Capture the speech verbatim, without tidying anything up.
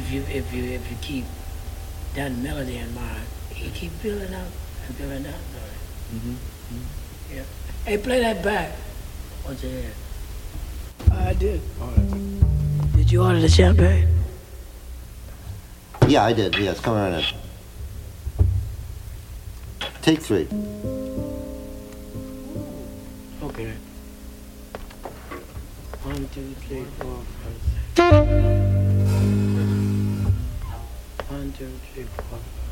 if you if you if you keep that melody in mind, you keep building up and building up. Mm-hmm. Mm-hmm. Yeah. Hey, play that back. What's your head? I did. Oh, that's it. Did you order the champagne? Yeah, I did. Yes, come on in. Take three. Okay. One, two, three, four, five, six. One, two, three, four, five.